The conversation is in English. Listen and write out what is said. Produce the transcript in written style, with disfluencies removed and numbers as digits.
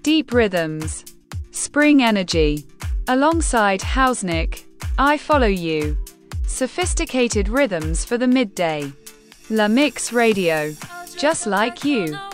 Deep rhythms. Spring energy. Alongside Hausnick, I Follow You. Sophisticated rhythms for the midday. La Mix Radio. Just like you.